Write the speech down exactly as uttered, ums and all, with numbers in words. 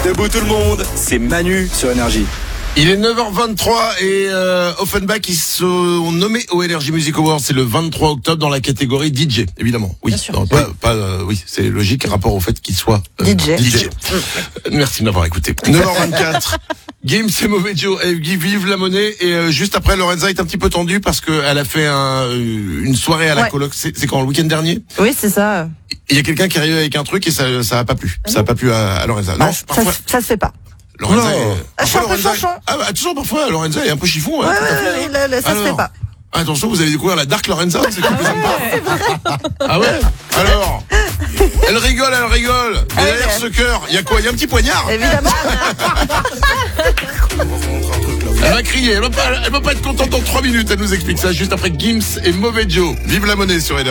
Debout tout le monde, c'est Manu sur Énergie. Il est neuf heures vingt-trois et euh, Offenbach, ils sont nommés au Energy Music Awards. C'est le vingt-trois octobre dans la catégorie D J, évidemment. Oui, non, pas, pas euh, oui, c'est logique, rapport au fait qu'il soit euh, D J. D J. Merci de m'avoir écouté. neuf heures vingt-quatre. Gims et Mauvais Joe, vive la monnaie. Et euh, juste après, Lorenza est un petit peu tendue parce qu'elle a fait un, une soirée à la ouais. coloc. C'est, c'est quand, le week-end dernier? Oui, c'est ça. Il y a quelqu'un qui arrive avec un truc et ça, ça a pas plu. Ça a pas plu à, à Lorenza. Ah, Non, ça, parfois. ça se fait pas. Lorenza, Non. est, Ah, je suis un peu Lorenza, chanchon. ah bah attention, parfois Lorenza est un peu chiffon. Ouais, hein, ouais, tout à fait, ouais, hein. là, là, ça Alors, se fait pas. Attention, vous allez découvrir la Dark Lorenza, c'est plus sympa. Ah ouais. Alors, elle rigole, elle rigole. Et Ah ouais. derrière ce cœur, il y a quoi? Il y a un petit poignard. Évidemment. Elle va crier, elle va pas, elle va pas être contente dans trois minutes. Elle nous explique ça juste après Gims et Mauvais Joe. Vive la monnaie sur Énergie.